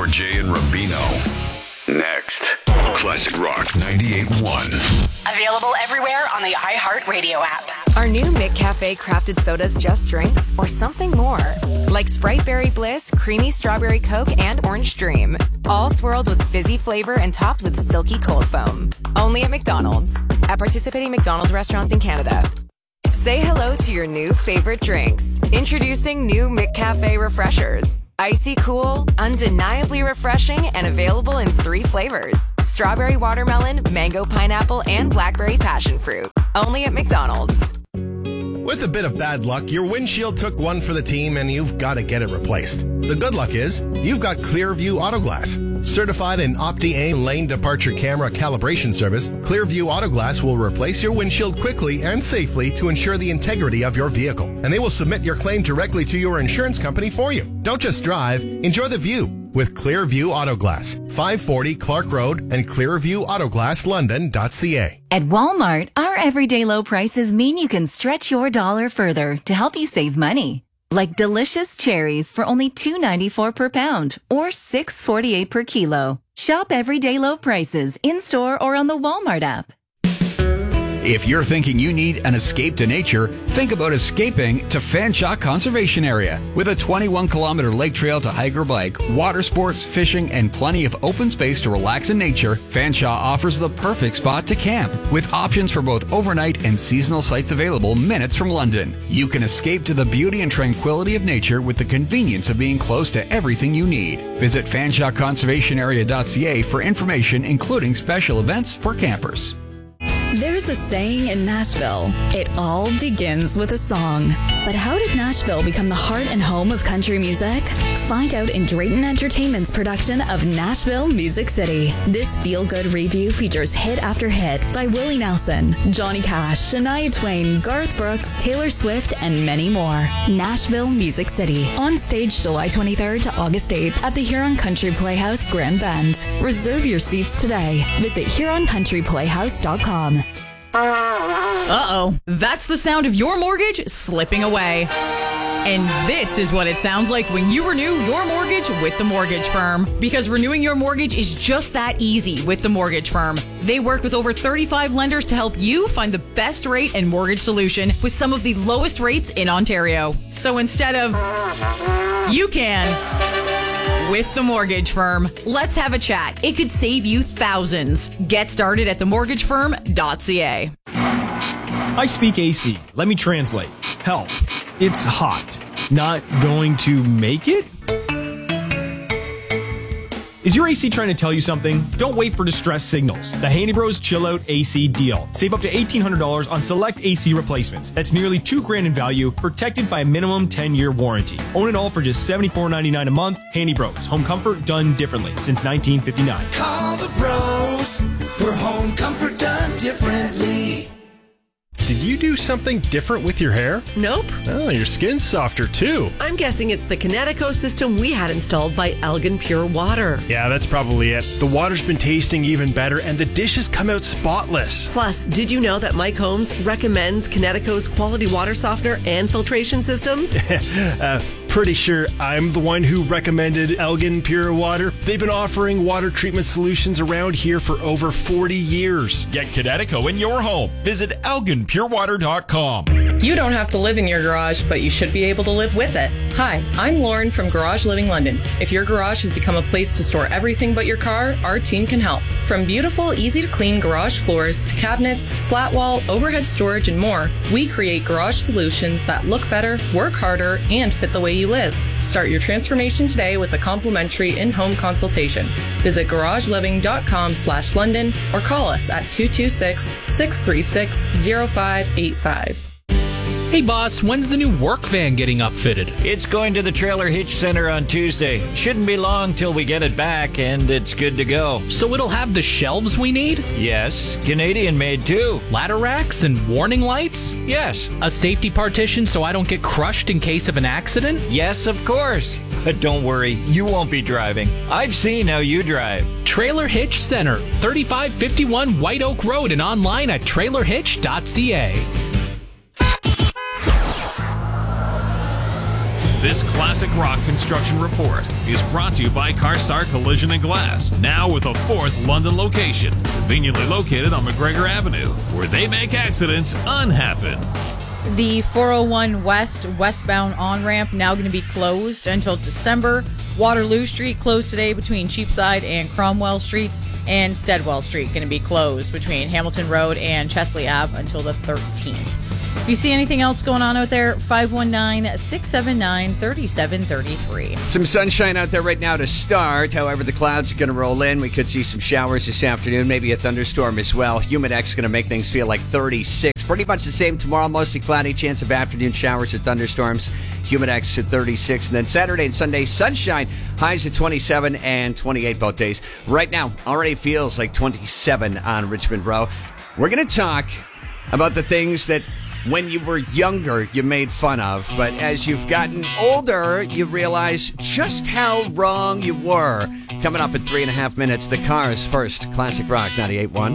before Jay and Rubino. Next. Classic Rock 98.1. Available everywhere on the iHeartRadio app. Are new McCafe crafted sodas just drinks or something more? Like Sprite Berry Bliss, Creamy Strawberry Coke, and Orange Dream. All swirled with fizzy flavor and topped with silky cold foam. Only at McDonald's. At participating McDonald's restaurants in Canada. Say hello to your new favorite drinks. Introducing new McCafe Refreshers. Icy cool, undeniably refreshing, and available in 3 flavors. Strawberry watermelon, mango pineapple, and blackberry passion fruit. Only at McDonald's. With a bit of bad luck, your windshield took one for the team and you've got to get it replaced. The good luck is, you've got Clearview Autoglass. Certified in Opti-A lane departure camera calibration service, Clearview Autoglass will replace your windshield quickly and safely to ensure the integrity of your vehicle. And they will submit your claim directly to your insurance company for you. Don't just drive, enjoy the view with Clearview Autoglass, 540 Clark Road and clearviewautoglasslondon.ca. At Walmart, our everyday low prices mean you can stretch your dollar further to help you save money. Like delicious cherries for only $2.94 per pound or $6.48 per kilo. Shop everyday low prices in-store or on the Walmart app. If you're thinking you need an escape to nature, think about escaping to Fanshawe Conservation Area. With a 21-kilometer lake trail to hike or bike, water sports, fishing, and plenty of open space to relax in nature, Fanshawe offers the perfect spot to camp, with options for both overnight and seasonal sites available minutes from London. You can escape to the beauty and tranquility of nature with the convenience of being close to everything you need. Visit fanshaweconservationarea.ca for information, including special events for campers. There's a saying in Nashville, it all begins with a song. But how did Nashville become the heart and home of country music? Find out in Drayton Entertainment's production of Nashville Music City. This feel-good review features hit after hit by Willie Nelson, Johnny Cash, Shania Twain, Garth Brooks, Taylor Swift, and many more. Nashville Music City. On stage July 23rd to August 8th at the Huron Country Playhouse, Grand Bend. Reserve your seats today. Visit HuronCountryPlayhouse.com. Uh-oh, that's the sound of your mortgage slipping away. And this is what it sounds like when you renew your mortgage with the mortgage firm. Because renewing your mortgage is just that easy with the mortgage firm. They work with over 35 lenders to help you find the best rate and mortgage solution with some of the lowest rates in Ontario. So instead of you can with the mortgage firm. Let's have a chat. It could save you thousands. Get started at themortgagefirm.ca. I speak AC. Let me translate. Help. It's hot. Not going to make it? Is your AC trying to tell you something? Don't wait for distress signals. The Handy Bros Chill Out AC deal. Save up to $1,800 on select AC replacements. That's nearly $2,000 in value, protected by a minimum 10-year warranty. Own it all for just $74.99 a month. Handy Bros. Home comfort done differently since 1959. Call the bros for home comfort done differently. Did you do something different with your hair? Nope. Oh, your skin's softer too. I'm guessing it's the Kinetico system we had installed by Elgin Pure Water. Yeah, that's probably it. The water's been tasting even better and the dishes come out spotless. Plus, did you know that Mike Holmes recommends Kinetico's quality water softener and filtration systems? Pretty sure I'm the one who recommended Elgin Pure Water. They've been offering water treatment solutions around here for over 40 years. Get Kinetico in your home. Visit ElginPureWater.com. You don't have to live in your garage, but you should be able to live with it. Hi, I'm Lauren from Garage Living London. If your garage has become a place to store everything but your car, our team can help. From beautiful, easy-to-clean garage floors to cabinets, slat wall, overhead storage, and more, we create garage solutions that look better, work harder, and fit the way you live. Start your transformation today with a complimentary in-home consultation. Visit garageliving.com/London or call us at 226-636-0585. Hey boss, when's the new work van getting upfitted? It's going to the Trailer Hitch Center on Tuesday. Shouldn't be long till we get it back and it's good to go. So it'll have the shelves we need? Yes, Canadian made too. Ladder racks and warning lights? Yes. A safety partition so I don't get crushed in case of an accident? Yes, of course. But don't worry, you won't be driving. I've seen how you drive. Trailer Hitch Center, 3551 White Oak Road, and online at trailerhitch.ca. This Classic Rock Construction Report is brought to you by CarStar Collision and Glass, now with a 4th London location, conveniently located on McGregor Avenue, where they make accidents unhappen. The 401 West westbound on-ramp now going to be closed until December. Waterloo Street closed today between Cheapside and Cromwell Streets, and Steadwell Street going to be closed between Hamilton Road and Chesley Ave until the 13th. If you see anything else going on out there, 519-679-3733. Some sunshine out there right now to start. However, the clouds are going to roll in. We could see some showers this afternoon, maybe a thunderstorm as well. Humidex is going to make things feel like 36. Pretty much the same tomorrow. Mostly cloudy, chance of afternoon showers or thunderstorms. Humidex at 36. And then Saturday and Sunday, sunshine. Highs at 27 and 28 both days. Right now, already feels like 27 on Richmond Row. We're going to talk about the things that when you were younger, you made fun of, but as you've gotten older, you realize just how wrong you were. Coming up in 3.5 minutes, the Cars first. Classic Rock 98.1.